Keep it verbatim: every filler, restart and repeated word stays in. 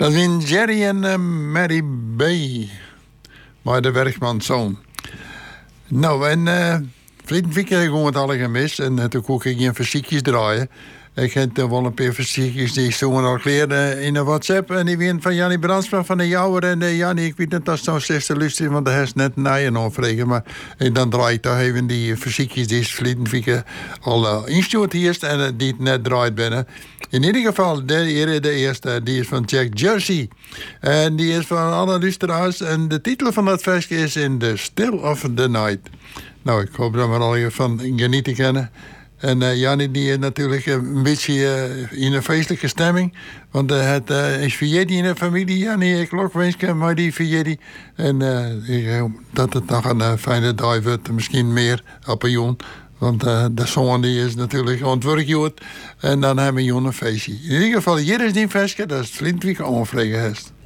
Dat zijn Jerry en uh, Mary B. Maar de werkmanszoon. Nou, en uh, verleden week heb ik het alle gemist. En uh, toen kon ik geen fysiekjes draaien. Ik heb uh, wel een paar fysiekjes die stonden al kleren in de WhatsApp. En die winnen van Jannie Brandsma van de Jouwer. En uh, Jannie, ik weet niet dat zo'n slechtste lust is, want hij is net na je aanvregen. Maar en dan draai ik toch even die fysiekjes die is verleden week al uh, ingestuurd hier en uh, die het net draait binnen. In ieder geval, de, de eerste, die is van Jack Jersey. En die is van alle luisteraars. En de titel van dat versje is In the Still of the Night. Nou, ik hoop dat we er al even van genieten kennen. En uh, Jannie die is natuurlijk een beetje uh, in een feestelijke stemming. Want uh, het uh, is Vietti in de familie. Jannie, ik lokwensken maar die Vietti. En uh, ik, dat het nog een uh, fijne dag wordt. Misschien meer op een jongen. Want uh, de zoon die is natuurlijk ontwerkt. En dan hebben we een feestje. In ieder geval, hier is die feestje. Dat is het Flintwiek aanvregen.